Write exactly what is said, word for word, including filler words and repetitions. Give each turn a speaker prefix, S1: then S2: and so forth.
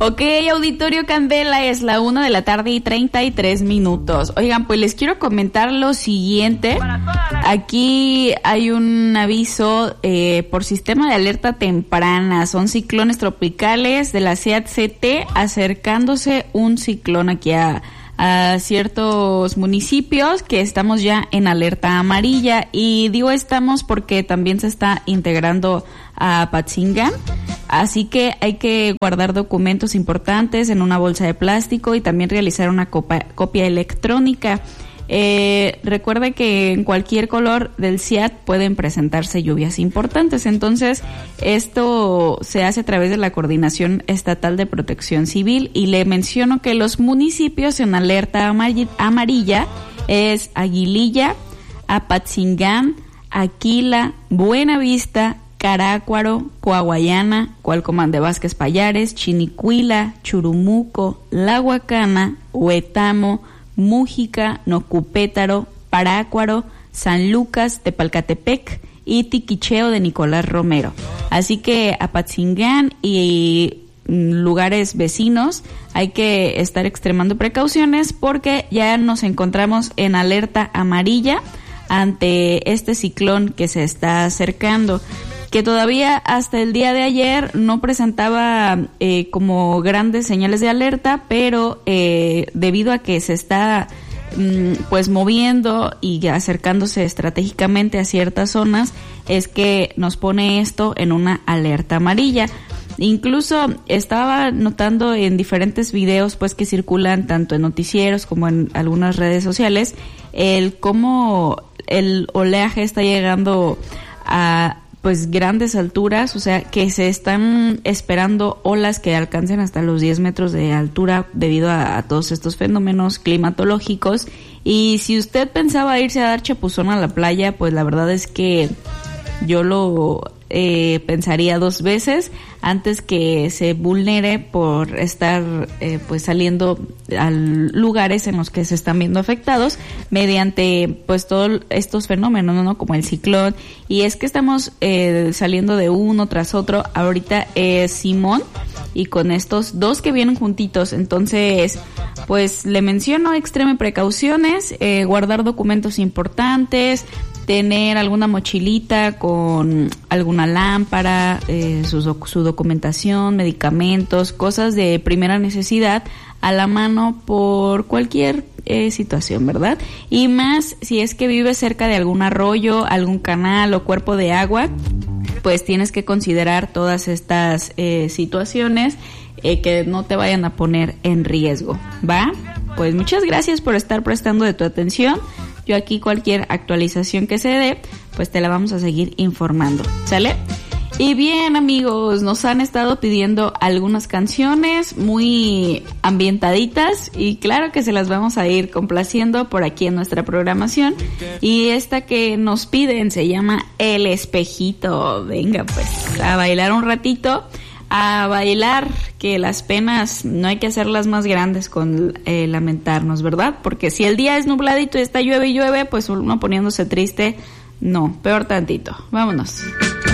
S1: Ok, auditorio Candela, es la una de la tarde y treinta y tres minutos. Oigan, pues les quiero comentar lo siguiente. Aquí hay un aviso eh, por sistema de alerta temprana. Son ciclones tropicales de la C A T C T acercándose un ciclón aquí a, a ciertos municipios que estamos ya en alerta amarilla. Y digo estamos porque también se está integrando a Apatzingán. Así que hay que guardar documentos importantes en una bolsa de plástico y también realizar una copa, copia electrónica. Eh, recuerde que en cualquier color del C I A T pueden presentarse lluvias importantes. Entonces, esto se hace a través de la Coordinación Estatal de Protección Civil y le menciono que los municipios en alerta amarilla es Aguililla, Apatzingán, Aquila, Buenavista, Carácuaro, Coahuayana, Cualcomán de Vázquez Payares, Chinicuila, Churumuco, La Huacana, Huetamo, Mújica, Nocupétaro, Parácuaro, San Lucas, Tepalcatepec y Tiquicheo de Nicolás Romero. Así que Apatzingán y lugares vecinos hay que estar extremando precauciones porque ya nos encontramos en alerta amarilla ante este ciclón que se está acercando, que todavía hasta el día de ayer no presentaba eh, como grandes señales de alerta, pero eh, debido a que se está mm, pues moviendo y acercándose estratégicamente a ciertas zonas, es que nos pone esto en una alerta amarilla. Incluso estaba notando en diferentes videos pues que circulan tanto en noticieros como en algunas redes sociales el cómo el oleaje está llegando a pues grandes alturas, o sea que se están esperando olas que alcancen hasta los diez metros de altura debido a, a todos estos fenómenos climatológicos. Y si usted pensaba irse a dar chapuzón a la playa, pues la verdad es que yo lo eh, pensaría dos veces antes que se vulnere por estar eh, pues saliendo a lugares en los que se están viendo afectados mediante pues todos estos fenómenos, ¿no? Como el ciclón. Y es que estamos eh, saliendo de uno tras otro. Ahorita es Simón y con estos dos que vienen juntitos, entonces pues le menciono extreme precauciones, eh, guardar documentos importantes, tener alguna mochilita con alguna lámpara, eh, su, su documentación, medicamentos, cosas de primera necesidad a la mano por cualquier eh, situación, ¿verdad? Y más si es que vives cerca de algún arroyo, algún canal o cuerpo de agua, pues tienes que considerar todas estas eh, situaciones eh, que no te vayan a poner en riesgo, ¿va? Pues muchas gracias por estar prestando de tu atención. Yo aquí cualquier actualización que se dé, pues te la vamos a seguir informando, ¿sale? Y bien, amigos, nos han estado pidiendo algunas canciones muy ambientaditas y claro que se las vamos a ir complaciendo por aquí en nuestra programación. Y esta que nos piden se llama El Espejito. Venga, pues a bailar un ratito, a bailar, que las penas no hay que hacerlas más grandes con eh, lamentarnos, ¿verdad? Porque si el día es nubladito y está llueve y llueve, pues uno poniéndose triste, no, peor tantito. Vámonos.